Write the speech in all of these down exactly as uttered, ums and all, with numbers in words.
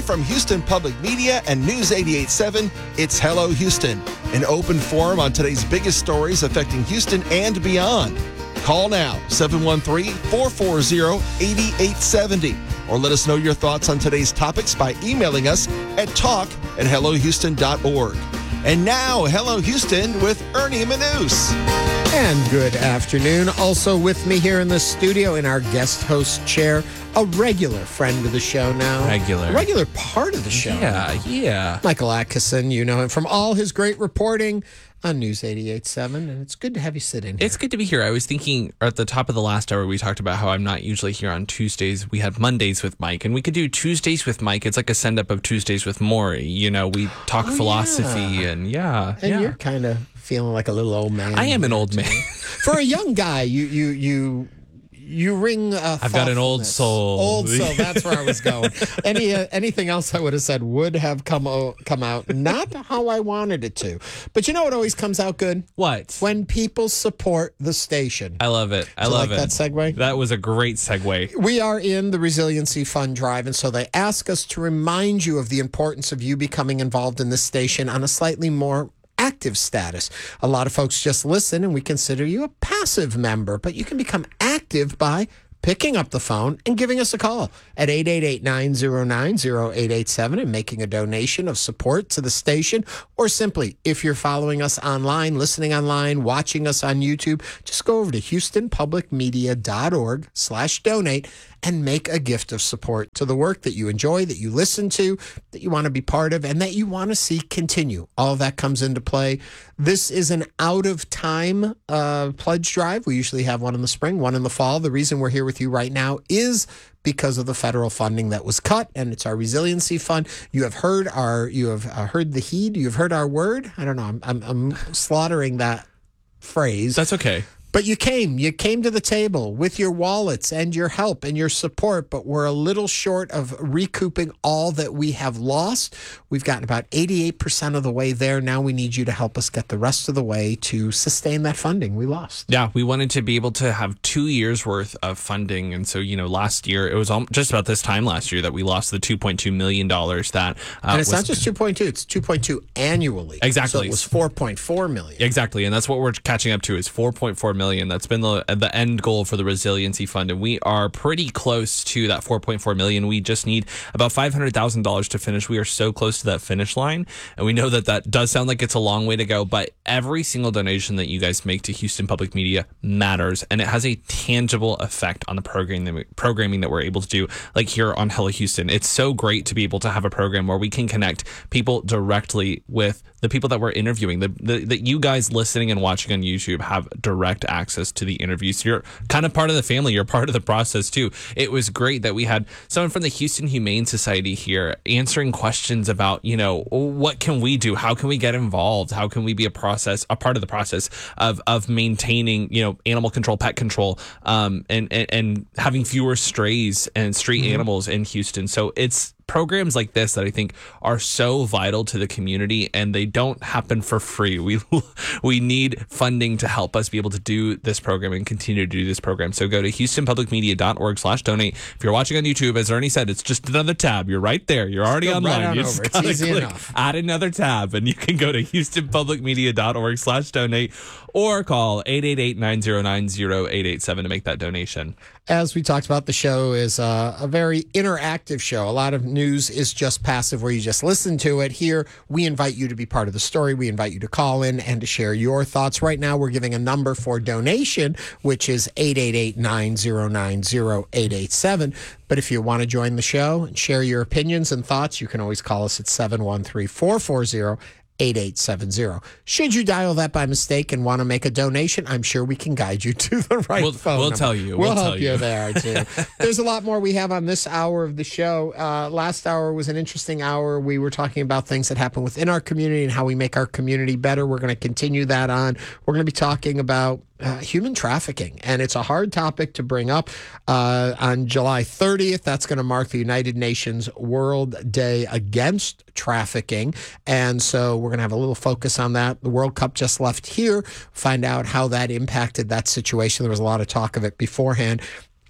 Live from Houston Public Media and News eighty-eight point seven, it's Hello Houston, an open forum on today's biggest stories affecting Houston and beyond. Call now, seven one three, four four zero, eight eight seven zero, or let us know your thoughts on today's topics by emailing us at talk at hello houston dot org. And now, Hello Houston with Ernie Manous. And good afternoon. Also with me here in the studio in our guest host chair, a regular friend of the show now. Regular. A regular part of the show. Yeah, yeah. Michael Atkinson, you know him from all his great reporting on News eighty-eight point seven, and it's good to have you sit in here. It's good to be here. I was thinking at the top of the last hour, we talked about how I'm not usually here on Tuesdays. We had Mondays with Mike, and we could do Tuesdays with Mike. It's like a send-up of Tuesdays with Maury. You know, we talk oh, philosophy, yeah. and yeah. And yeah. you're kind of feeling like a little old man. I am an old man. For a young guy, you you you... You ring. Uh, I've got an old soul. Old soul. That's where I was going. Any uh, anything else I would have said would have come o- come out not how I wanted it to. But you know what always comes out good? What? When people support the station. I love it. I Do you love like it. that segue? That was a great segue. We are in the Resiliency Fund Drive, and so they ask us to remind you of the importance of you becoming involved in this station on a slightly more active status. A lot of folks just listen and we consider you a passive member, but you can become active by picking up the phone and giving us a call at eight eight eight, nine zero nine, zero eight eight seven and making a donation of support to the station. Or simply, if you're following us online, listening online, watching us on YouTube, just go over to houston public media dot org slash donate and make a gift of support to the work that you enjoy, that you listen to, that you want to be part of, and that you want to see continue. All of that comes into play. This is an out-of-time uh, pledge drive. We usually have one in the spring, one in the fall. The reason we're here with you right now is because of the federal funding that was cut, and it's our resiliency fund. You have heard our, you have uh, heard the heed. You have heard our word. I don't know. I'm, I'm, I'm slaughtering that phrase. That's okay. But you came, you came to the table with your wallets and your help and your support, but we're a little short of recouping all that we have lost. We've gotten about eighty-eight percent of the way there. Now we need you to help us get the rest of the way to sustain that funding we lost. Yeah, we wanted to be able to have two years worth of funding. And so, you know, last year, it was just about this time last year that we lost the two point two million dollars that uh, And it's was, not just two point two, it's two point two annually. Exactly. So it was four point four million. Exactly. And that's what we're catching up to is four point four million. That's been the the end goal for the resiliency fund. And we are pretty close to that four point four million. We just need about five hundred thousand dollars to finish. We are so close to that finish line. And we know that that does sound like it's a long way to go, but every single donation that you guys make to Houston Public Media matters. And it has a tangible effect on the programming that we, programming that we're able to do, like here on Hello Houston. It's so great to be able to have a program where we can connect people directly with the people that we're interviewing. The, the, that you guys listening and watching on YouTube have direct access to the interviews. You're kind of part of the family. You're part of the process too. It was great that we had someone from the Houston Humane Society here answering questions about, you know, what can we do? How can we get involved? How can we be a process, a part of the process of of maintaining, you know, animal control, pet control, um, and, and and having fewer strays and street mm-hmm. animals in Houston. So it's programs like this that I think are so vital to the community, and they don't happen for free. We we need funding to help us be able to do this program and continue to do this program. So go to houston public media dot org slash donate. If you're watching on YouTube, as Ernie said, it's just another tab. You're right there. You're already Go online. Right on you over. just It's easy click, enough. Add another tab, and you can go to houston public media dot org slash donate or call eight eight eight, nine zero nine, zero eight eight seven to make that donation. As we talked about, the show is uh, a very interactive show. A lot of news is just passive where you just listen to it. Here, we invite you to be part of the story. We invite you to call in and to share your thoughts. Right now, we're giving a number for donation, which is eight eight eight, nine zero nine, zero eight eight seven. But if you want to join the show and share your opinions and thoughts, you can always call us at seven one three, four four zero, eight eight seven zero. Should you dial that by mistake and want to make a donation, I'm sure we can guide you to the right We'll, phone we'll number. tell you. We'll, We'll help tell you. you there, too. There's a lot more we have on this hour of the show. Uh, last hour was an interesting hour. We were talking about things that happen within our community and how we make our community better. We're going to continue that on. We're going to be talking about Uh, human trafficking, and it's a hard topic to bring up. Uh, on July thirtieth, that's going to mark the United Nations World Day Against Trafficking, and so we're going to have a little focus on that. The World Cup just left here, find out how that impacted that situation. There was a lot of talk of it beforehand.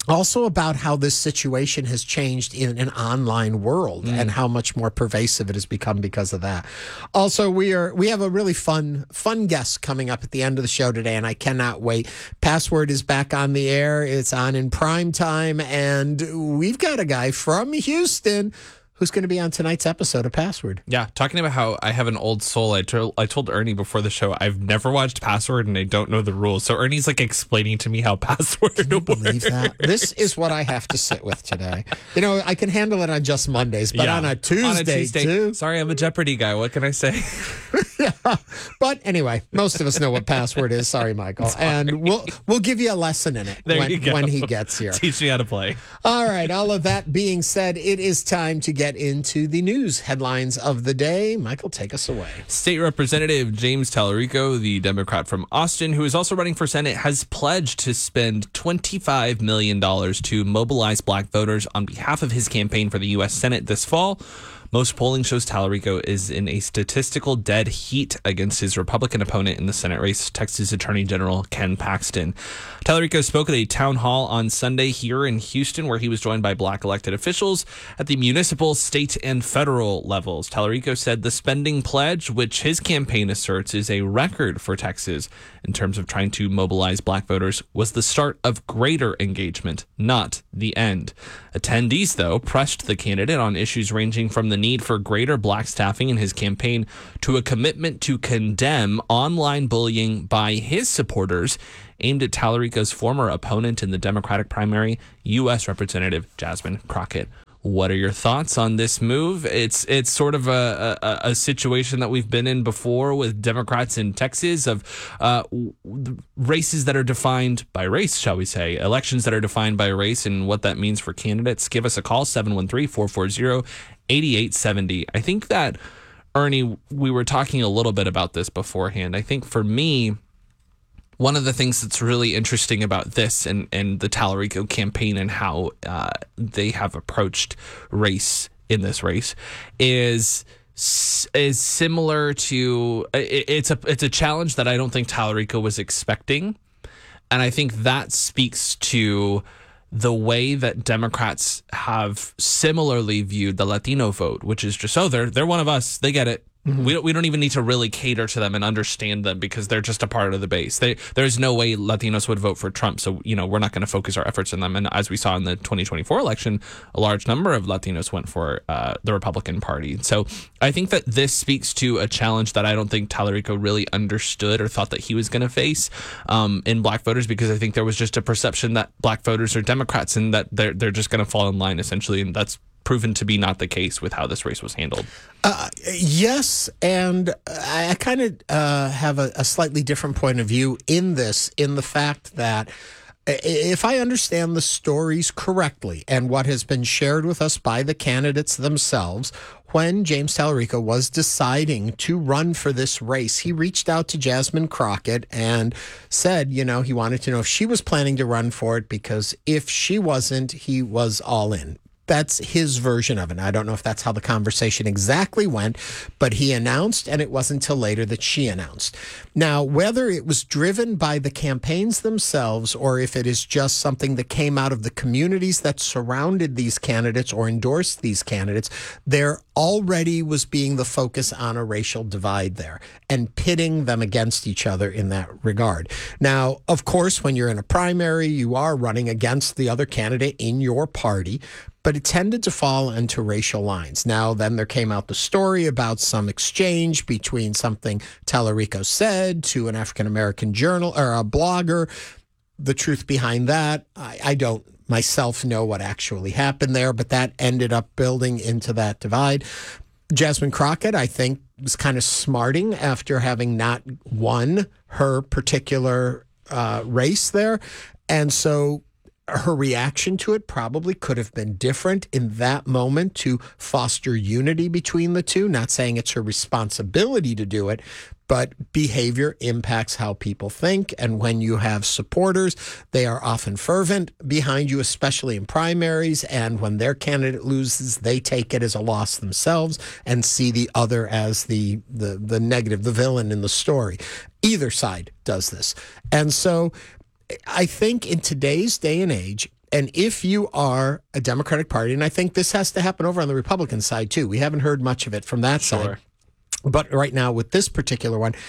Also about how this situation has changed in an online world mm. and how much more pervasive it has become because of that. Also, we are we have a really fun fun guest coming up at the end of the show today, and I cannot wait. Password is back on the air. It's on in prime time, and we've got a guy from Houston who's going to be on tonight's episode of Password. Yeah, talking about how I have an old soul. I told I told Ernie before the show, I've never watched Password and I don't know the rules. So Ernie's like explaining to me how Password Can you works. Believe that? This is what I have to sit with today. You know, I can handle it on just Mondays, but Yeah. on a Tuesday, On a Tuesday too. Sorry, I'm a Jeopardy guy. What can I say? Yeah. But anyway, most of us know what Password is. Sorry, Michael. Sorry. And we'll we'll give you a lesson in it There when, you go. when he gets here. Teach me how to play. All right. All of that being said, it is time to get into the news headlines of the day. Michael, take us away. State Representative James Tallarico, the Democrat from Austin, who is also running for Senate, has pledged to spend twenty-five million dollars to mobilize black voters on behalf of his campaign for the U S Senate this fall. Most polling shows Tallarico is in a statistical dead heat against his Republican opponent in the Senate race, Texas Attorney General Ken Paxton. Tallarico spoke at a town hall on Sunday here in Houston, where he was joined by black elected officials at the municipal, state, and federal levels. Tallarico said the spending pledge, which his campaign asserts is a record for Texas in terms of trying to mobilize black voters, was the start of greater engagement, not the end. Attendees, though, pressed the candidate on issues ranging from the need for greater black staffing in his campaign to a commitment to condemn online bullying by his supporters, aimed at Tallarico's former opponent in the Democratic primary, U S Representative Jasmine Crockett. What are your thoughts on this move? It's it's sort of a, a, a situation that we've been in before with Democrats in Texas of uh, races that are defined by race, shall we say, elections that are defined by race and what that means for candidates. Give us a call, seven one three, four four zero, eight eight seven zero. I think that, Ernie, we were talking a little bit about this beforehand. I think for me, one of the things that's really interesting about this and, and the Tallarico campaign and how uh, they have approached race in this race is is similar to it, it's a it's a challenge that I don't think Tallarico was expecting, and I think that speaks to the way that Democrats have similarly viewed the Latino vote, which is just, oh, they're they're one of us, they get it. Mm-hmm. We don't, we don't even need to really cater to them and understand them because they're just a part of the base. They, there's no way Latinos would vote for Trump. So, you know, we're not going to focus our efforts on them. And as we saw in the twenty twenty-four election, a large number of Latinos went for uh, the Republican Party. So I think that this speaks to a challenge that I don't think Tallarico really understood or thought that he was going to face um, in black voters, because I think there was just a perception that black voters are Democrats and that they're, they're just going to fall in line, essentially. And that's proven to be not the case with how this race was handled. Uh, yes, and I, I kind of uh, have a, a slightly different point of view in this, in the fact that if I understand the stories correctly and what has been shared with us by the candidates themselves, when James Tallarico was deciding to run for this race, he reached out to Jasmine Crockett and said, you know, he wanted to know if she was planning to run for it, because if she wasn't, he was all in. That's his version of it. I don't know if that's how the conversation exactly went, but he announced, and it wasn't until later that she announced. Now, whether it was driven by the campaigns themselves or if it is just something that came out of the communities that surrounded these candidates or endorsed these candidates, there already was being the focus on a racial divide there and pitting them against each other in that regard. Now, of course, when you're in a primary, you are running against the other candidate in your party, but it tended to fall into racial lines. Now, then there came out the story about some exchange between something Tallarico said to an African-American journal or a blogger. The truth behind that, I, I don't myself know what actually happened there, but that ended up building into that divide. Jasmine Crockett, I think, was kind of smarting after having not won her particular uh, race there. And so her reaction to it probably could have been different in that moment to foster unity between the two. Not saying it's her responsibility to do it, but behavior impacts how people think. And when you have supporters, they are often fervent behind you, especially in primaries. And when their candidate loses, they take it as a loss themselves and see the other as the the, the negative, the villain in the story. Either side does this. And so I think in today's day and age, And if you are a Democratic Party, and I think this has to happen over on the Republican side too. We haven't heard much of it from that Sure. side. But right now with this particular one,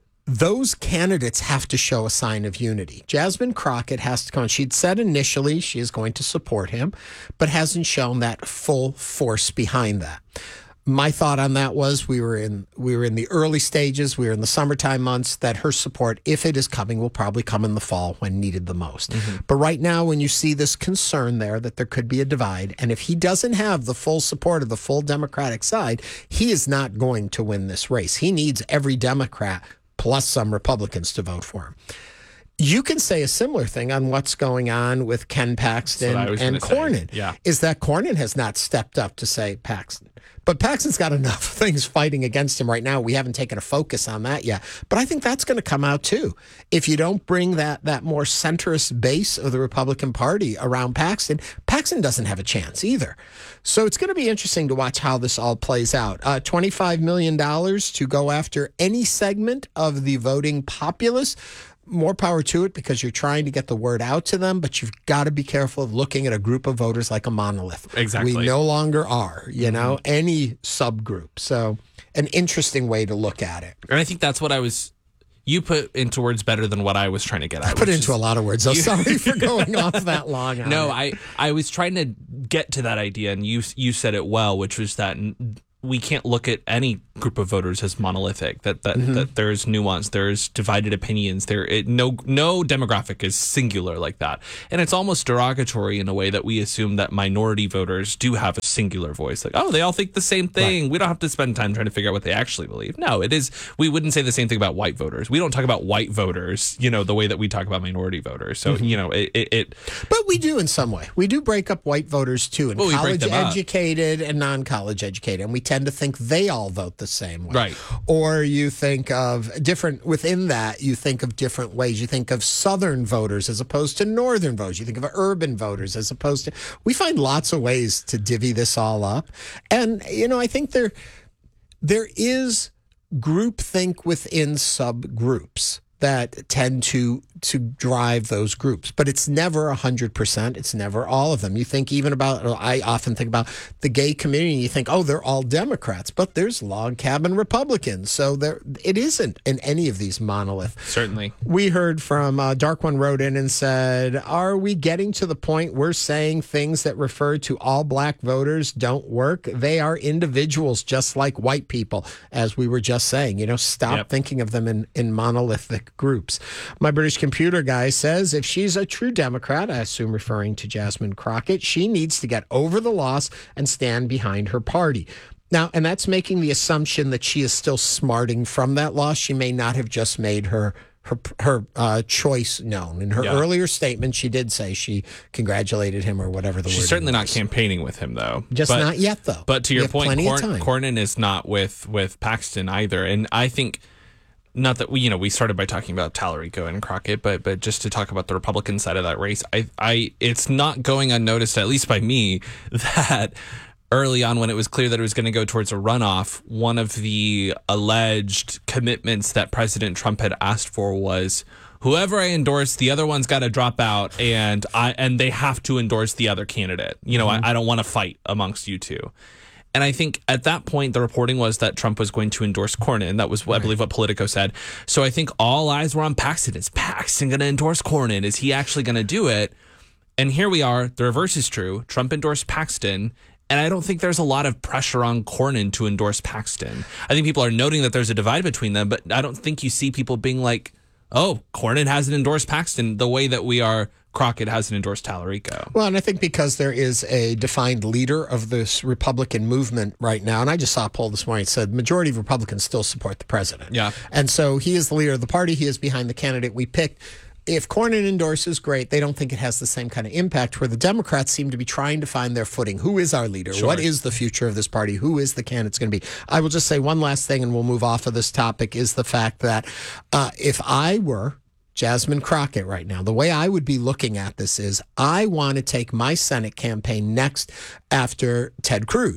those candidates have to show a sign of unity. Jasmine Crockett has to come on. She'd said initially she is going to support him, but hasn't shown that full force behind that. My thought on that was we were in we were in the early stages, we were in the summertime months, that her support, if it is coming, will probably come in the fall when needed the most. Mm-hmm. But right now, when you see this concern there that there could be a divide, and if he doesn't have the full support of the full Democratic side, he is not going to win this race. He needs every Democrat plus some Republicans to vote for him. You can say a similar thing on what's going on with Ken Paxton and Cornyn. Yeah. Is that Cornyn has not stepped up to say Paxton. But Paxton's got enough things fighting against him right now. We haven't taken a focus on that yet. But I think that's going to come out too. If you don't bring that that more centrist base of the Republican Party around Paxton, Paxton doesn't have a chance either. So it's going to be interesting to watch how this all plays out. Uh, twenty-five million dollars to go after any segment of the voting populace. More power to it, because you're trying to get the word out to them, but you've got to be careful of looking at a group of voters like a monolith. Exactly. We no longer are, you know, mm-hmm. any subgroup. So an interesting way to look at it. And I think that's what I was, you put into words better than what I was trying to get at. I put into is, a lot of words. So you, sorry for going off that long. On no, it. I, I was trying to get to that idea, and you, you said it well, which was that we can't look at any group of voters as monolithic, that that, mm-hmm. that there's nuance, there's divided opinions, there it, no no demographic is singular like that. And it's almost derogatory in a way that we assume that minority voters do have a singular voice, like, oh, they all think the same thing. Right. We don't have to spend time trying to figure out what they actually believe. No, it is, we wouldn't say the same thing about white voters. We don't talk about white voters, you know, the way that we talk about minority voters. So, mm-hmm. you know, it, it, it But we do in some way. We do break up white voters too, and well, college educated and non-college educated, and we tend to think they all vote the same way. Right. Or you think of different, within that, you think of different ways. You think of Southern voters as opposed to Northern voters. You think of urban voters as opposed to, we find lots of ways to divvy this all up. And, you know, I think there, there is groupthink within subgroups that tend to to drive those groups. But it's never one hundred percent. It's never all of them. You think even about, I often think about the gay community, and you think, oh, they're all Democrats, but there's log cabin Republicans. So there, it isn't in any of these monoliths. Certainly. We heard from, uh, Dark One wrote in and said, are we getting to the point we're saying things that refer to all black voters don't work? They are individuals just like white people, as we were just saying. You know, stop yep. thinking of them in, in monolithic groups. My British computer guy says if she's a true Democrat, I assume referring to Jasmine Crockett, she needs to get over the loss and stand behind her party. Now, and that's making the assumption that she is still smarting from that loss. She may not have just made her her her uh, choice known. In her yeah. earlier statement, she did say she congratulated him or whatever the She's word She's certainly was. not campaigning with him, though. Just but, not yet, though. But to your point, Corn, Cornyn is not with, with Paxton either. And I think... Not that we, you know, we started by talking about Tallarico and Crockett, but but just to talk about the Republican side of that race, I, I, it's not going unnoticed, at least by me, that early on when it was clear that it was going to go towards a runoff, one of the alleged commitments that President Trump had asked for was, whoever I endorse, the other one's got to drop out, and I and they have to endorse the other candidate. You know, mm-hmm. I, I don't want to fight amongst you two. And I think at that point, the reporting was that Trump was going to endorse Cornyn. That was, right. I believe, what Politico said. So I think all eyes were on Paxton. Is Paxton going to endorse Cornyn? Is he actually going to do it? And here we are. The reverse is true. Trump endorsed Paxton. And I don't think there's a lot of pressure on Cornyn to endorse Paxton. I think people are noting that there's a divide between them, but I don't think you see people being like, oh, Cornyn hasn't endorsed Paxton the way that we are Crockett hasn't endorsed Tallarico. Well, and I think because there is a defined leader of this Republican movement right now, and I just saw a poll this morning that said majority of Republicans still support the president. Yeah. And so he is the leader of the party. He is behind the candidate we picked. If Cornyn endorses, great. They don't think it has the same kind of impact, where the Democrats seem to be trying to find their footing. Who is our leader? Sure. What is the future of this party? Who is the candidate's going to be? I will just say one last thing, and we'll move off of this topic, is the fact that uh, if I were Jasmine Crockett right now, the way I would be looking at this is I want to take my Senate campaign next after Ted Cruz.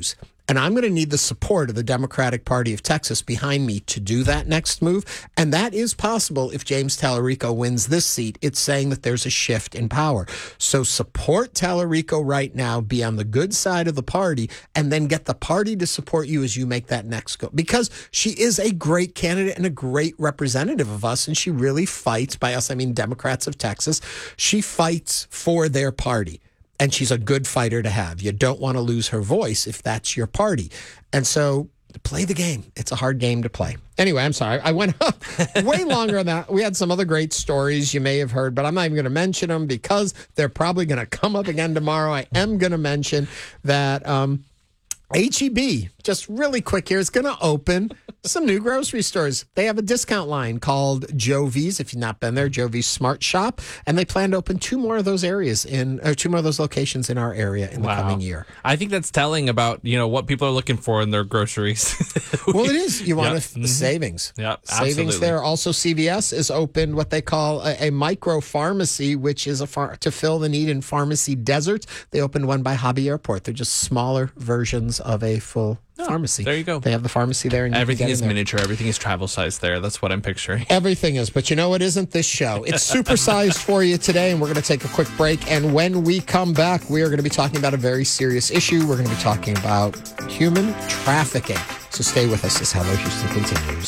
And I'm going to need the support of the Democratic Party of Texas behind me to do that next move. And that is possible if James Tallarico wins this seat. It's saying that there's a shift in power. So support Tallarico right now, be on the good side of the party, and then get the party to support you as you make that next go. Because she is a great candidate and a great representative of us, and she really fights, by us I mean Democrats of Texas, she fights for their party. And she's a good fighter to have. You don't want to lose her voice if that's your party. And so play the game. It's a hard game to play. Anyway, I'm sorry. I went up way longer than that. We had some other great stories you may have heard, but I'm not even going to mention them because they're probably going to come up again tomorrow. I am going to mention that um, H E B, just really quick here, is going to open some new grocery stores. They have a discount line called Jovi's. If you've not been there, Jovi's Smart Shop, and they plan to open two more of those areas in, or two more of those locations in our area in the Wow. coming year. I think that's telling about, you know, what people are looking for in their groceries. Well, it is. You want Yep. a f- savings. Yep, Savings absolutely. there. Also, C V S is opened what they call a, a micro pharmacy, which is a far- to fill the need in pharmacy deserts. They opened one by Hobby Airport. They're just smaller versions of a full pharmacy. there you go. They have the pharmacy there. And you can Everything get is in there. miniature. Everything is travel size there. That's what I'm picturing. Everything is, but you know it isn't this show. It's supersized for you today, and we're going to take a quick break. And when we come back, we are going to be talking about a very serious issue. We're going to be talking about human trafficking. So stay with us as Hello Houston continues.